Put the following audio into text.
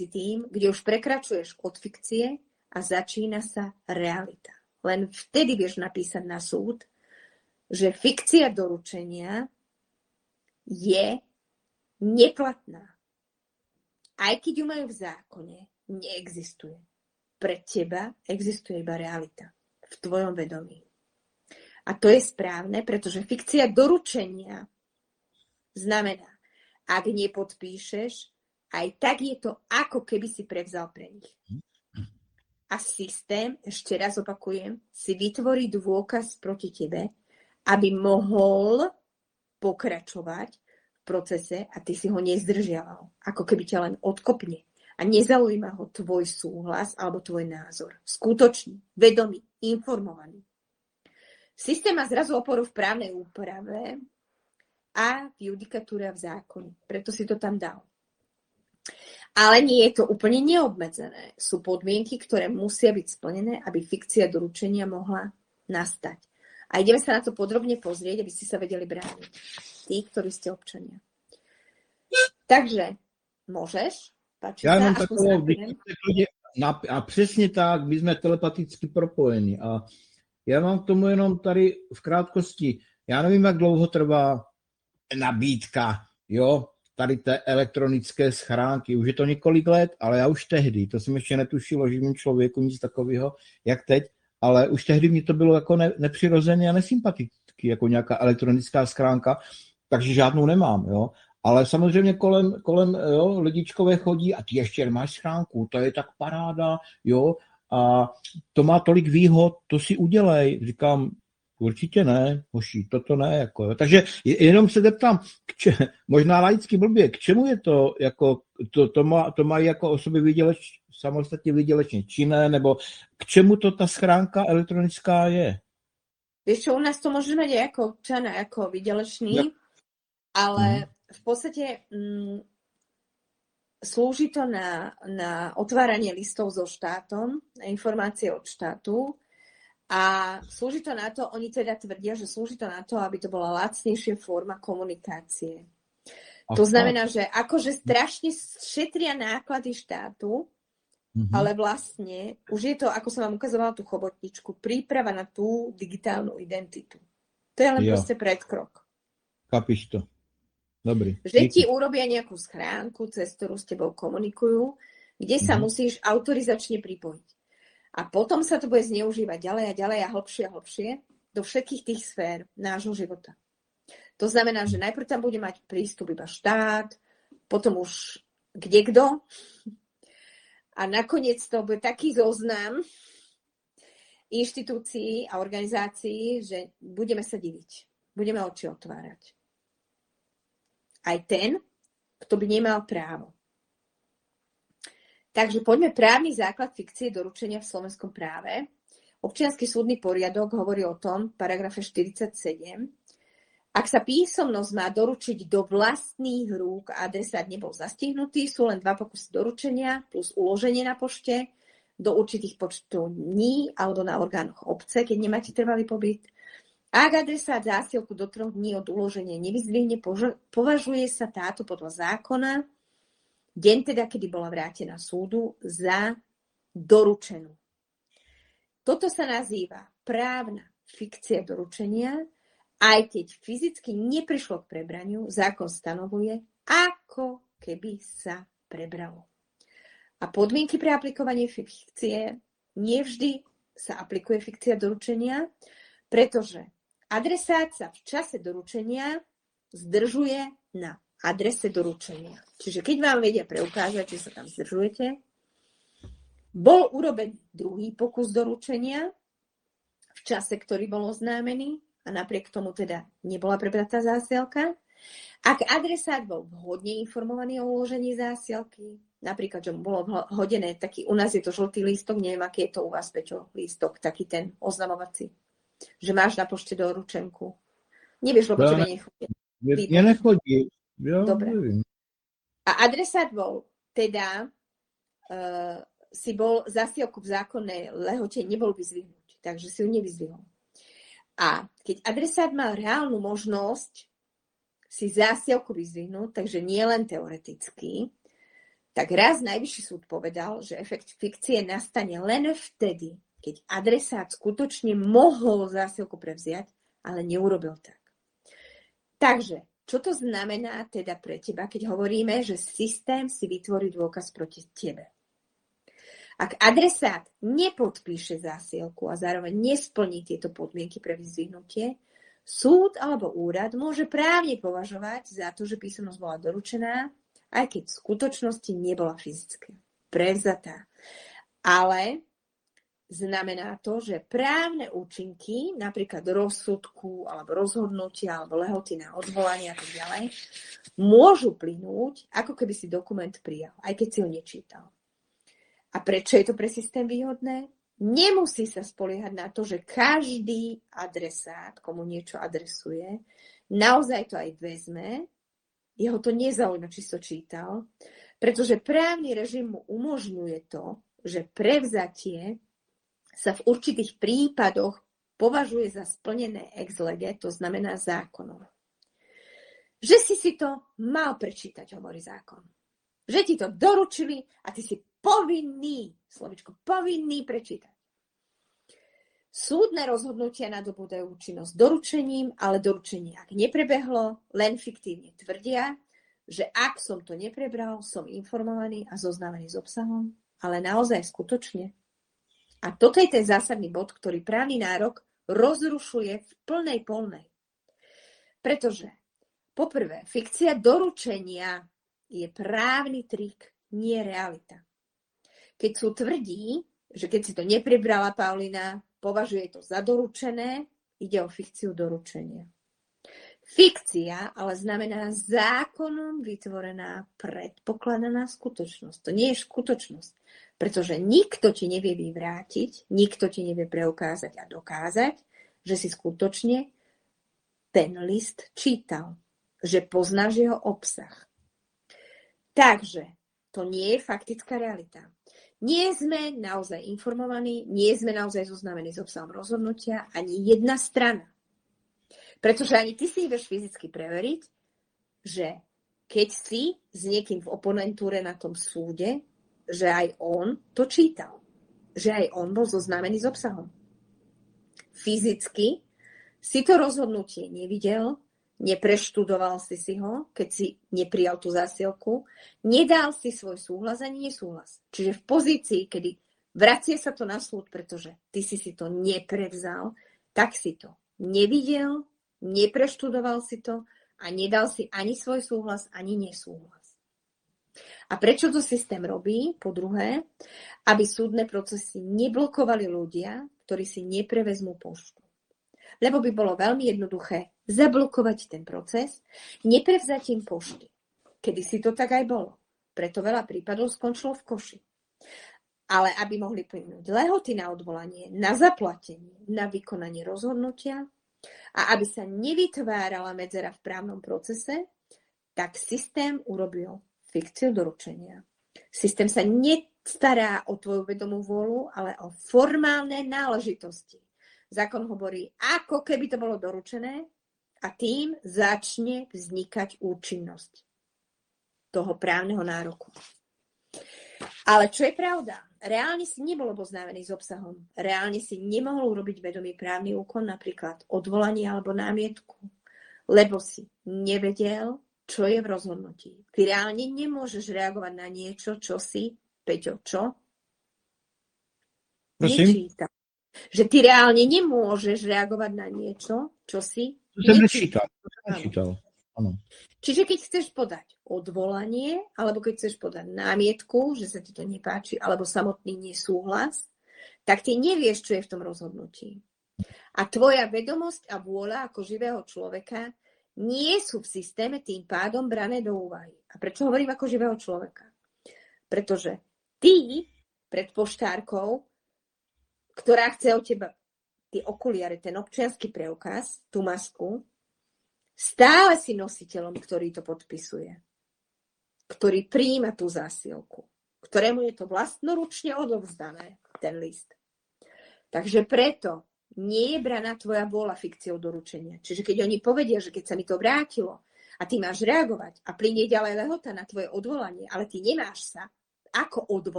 tým, kde už prekračuješ od fikcie a začína sa realita. Len vtedy vieš napísať na súd, že fikcia doručenia je neplatná. Aj keď ju majú v zákone, neexistuje. Pre teba existuje iba realita v tvojom vedomí. A to je správne, pretože fikcia doručenia znamená, ak nepodpíšeš, aj tak je to, ako keby si prevzal pre nich. A systém, ešte raz opakujem, si vytvorí dôkaz proti tebe, aby mohol pokračovať v procese a ty si ho nezdržiaval. Ako keby ťa len odkopne. A nezaujíma ho tvoj súhlas alebo tvoj názor. Skutočný, vedomý, informovaný. Systém má zrazu oporu v právnej úprave a v judikatúre a v zákone. Preto si to tam dal. Ale nie je to úplne neobmedzené. Sú podmienky, ktoré musia byť splnené, aby fikcia doručenia mohla nastať. A ideme sa na to podrobne pozrieť, aby ste sa vedeli brániť. Tí, ktorí ste občania. Takže môžeš? Páči Já sa, mám takovou, a přesně tak, my jsme telepaticky propojeni. A já mám k tomu jenom tady v krátkosti, já nevím, jak dlouho trvá nabídka, jo, tady té elektronické schránky. Už je to několik let, ale já už tehdy, to jsem ještě netušil o živým člověku, nic takového, jak teď, ale už tehdy mi to bylo jako nepřirozené a nesympaticky, jako nějaká elektronická schránka, takže žádnou nemám, jo. Ale samozřejmě kolem jo, lidičkové chodí a ty ještě nemáš schránku, to je tak paráda, jo, a to má tolik výhod, to si udělej. Říkám, určitě ne, hoši, toto ne, jako, jo. Takže jenom se zeptám, možná laicky blbě, k čemu je to, jako, to mají jako osoby samostatně výdělečně činné, nebo k čemu to ta schránka elektronická je? Vieš čo, u nás to môže mať aj ako občana, ako výdelečný, ja. Ale v podstate slúži to na otváranie listov so štátom, na informácie od štátu a slúži to na to, oni teda tvrdia, že slúži to na to, aby to bola lacnejšia forma komunikácie. To znamená, že akože strašne šetria náklady štátu, ale vlastne už je to, ako som vám ukazovala tú chobotničku, príprava na tú digitálnu identitu. To je len proste predkrok. Chápiš to. Dobrý. Že ti urobia nejakú schránku, cez ktorú s tebou komunikujú, kde sa musíš autorizačne pripojiť. A potom sa to bude zneužívať ďalej a ďalej a hlbšie do všetkých tých sfér nášho života. To znamená, že najprv tam bude mať prístup iba štát, potom už kdekto a nakoniec to bude taký zoznam inštitúcií a organizácií, že budeme sa diviť. Budeme oči otvárať. Aj ten, kto by nemal právo. Takže poďme právny základ fikcie doručenia v slovenskom práve. Občiansky súdny poriadok hovorí o tom, v paragrafe 47, ak sa písomnosť má doručiť do vlastných rúk a adresát nebol zastihnutý, sú len 2 pokusy doručenia plus uloženie na pošte do určitých počtov dní alebo na orgánoch obce, keď nemáte trvalý pobyt. Ak adresát zásielku do 3 dní od uloženia nevyzdvihne, považuje sa táto podľa zákona deň teda, kedy bola vrátená súdu, za doručenú. Toto sa nazýva právna fikcia doručenia, aj keď fyzicky neprišlo k prebraniu, zákon stanovuje, ako keby sa prebralo. A podmienky pre aplikovanie fikcie nevždy sa aplikuje fikcia doručenia, pretože adresát sa v čase doručenia zdržuje na adrese doručenia. Čiže keď vám vedia preukázať, že sa tam zdržujete, bol urobený druhý pokus doručenia v čase, ktorý bol oznámený a napriek tomu teda nebola prebratá zásielka. Ak adresát bol vhodne informovaný o uložení zásielky, napríklad, že mu bolo hodené taký, u nás je to žltý lístok, neviem, aký je to u vás, Peťo, lístok, taký ten oznamovací, že máš na pošte doručenku. Nevieš, lebo tebe nechodí. Ja nechodí. Ja dobre. Neviem. A adresát bol teda si bol zásielku v zákonnej lehote nebol vyzdvihnúť, takže si ju nevyzdvihol. A keď adresát mal reálnu možnosť si zásielku vyzdvihnúť, takže nie len teoreticky, Tak raz Najvyšší súd povedal, že efekt fikcie nastane len vtedy, keď adresát skutočne mohol zásielku prevziať, ale neurobil tak. Takže, čo to znamená teda pre teba, keď hovoríme, že systém si vytvorí dôkaz proti tebe? Ak adresát nepodpíše zásielku a zároveň nesplní tieto podmienky pre vyzdvihnutie, súd alebo úrad môže právne považovať za to, že písomnosť bola doručená, aj keď v skutočnosti nebola fyzicky prevzatá. Ale znamená to, že právne účinky, napríklad rozsudku, alebo rozhodnutia, alebo lehoty na odvolanie a tak ďalej, môžu plynúť, ako keby si dokument prijal, aj keď si ho nečítal. A prečo je to pre systém výhodné? Nemusí sa spoliehať na to, že každý adresát, komu niečo adresuje, naozaj to aj vezme. Jeho to nezaujíma, či si to čítal, pretože právny režim mu umožňuje to, že prevzatie sa v určitých prípadoch považuje za splnené ex lege, to znamená zákonom. Že si to mal prečítať, hovorí zákon. Že ti to doručili a ty si povinný, slovičko, povinný prečítať. Súdne rozhodnutia nadobúdajú účinnosť doručením, ale doručenie, ak neprebehlo, len fiktívne tvrdia, že ak som to neprebral, som informovaný a zoznámený s obsahom, ale naozaj skutočne. A toto je ten zásadný bod, ktorý právny nárok rozrušuje v plnej polnej. Pretože, poprvé, fikcia doručenia je právny trik, nie realita. Keď súd tvrdí, že keď si to neprebrala Paulina, považuje to za doručené, ide o fikciu doručenia. Fikcia ale znamená zákonom vytvorená predpokladaná skutočnosť. To nie je skutočnosť, pretože nikto ti nevie vyvrátiť, nikto ti nevie preukázať a dokázať, že si skutočne ten list čítal, že poznáš jeho obsah. Takže to nie je faktická realita. Nie sme naozaj informovaní, nie sme naozaj zoznámení s obsahom rozhodnutia ani jedna strana. Pretože ani ty si ideš fyzicky preveriť, že keď si s niekým v oponentúre na tom súde, že aj on to čítal. Že aj on bol zoznámený s obsahom. Fyzicky si to rozhodnutie nevidel, nepreštudoval si ho, keď si neprijal tú zásielku, nedal si svoj súhlas ani nesúhlas. Čiže v pozícii, kedy vracie sa to na súd, pretože ty si to neprevzal, tak si to nevidel, nepreštudoval si to a nedal si ani svoj súhlas, ani nesúhlas. A prečo to systém robí? Po druhé, aby súdne procesy neblokovali ľudia, ktorí si neprevezmú poštu. Lebo by bolo veľmi jednoduché zablokovať ten proces neprevzatím pošty. Kedy si to tak aj bolo. Preto veľa prípadov skončilo v koši. Ale aby mohli plynúť lehoty na odvolanie, na zaplatenie, na vykonanie rozhodnutia a aby sa nevytvárala medzera v právnom procese, tak systém urobil fikciu doručenia. Systém sa nestará o tvoju vedomú vôľu, ale o formálne náležitosti. Zákon hovorí, ako keby to bolo doručené a tým začne vznikať účinnosť toho právneho nároku. Ale čo je pravda? Reálne si nebol oboznámený s obsahom. Reálne si nemohol urobiť vedomý právny úkon, napríklad odvolanie alebo námietku, lebo si nevedel, čo je v rozhodnutí. Ty reálne nemôžeš reagovať na niečo, čo si, Peťo, čo? Nečítal. Že ty reálne nemôžeš reagovať na niečo, čo si nečítal. Áno. Čiže keď chceš podať odvolanie, alebo keď chceš podať námietku, že sa ti to nepáči, alebo samotný nesúhlas, tak ty nevieš, čo je v tom rozhodnutí. A tvoja vedomosť a vôľa ako živého človeka nie sú v systéme tým pádom brané do úvahy. A prečo hovorím ako živého človeka? Pretože ty pred poštárkou, ktorá chce od teba tie okuliare, ten občiansky preukaz, tú masku, stále si nositeľom, ktorý to podpisuje. Ktorý prijíma tú zásielku. Ktorému je to vlastnoručne odovzdané, ten list. Takže preto nie je braná tvoja vôľa fikciou doručenia. Čiže keď oni povedia, že keď sa mi to vrátilo a ty máš reagovať a plynie ďalej lehota na tvoje odvolanie, ale ty nemáš sa ako odvolať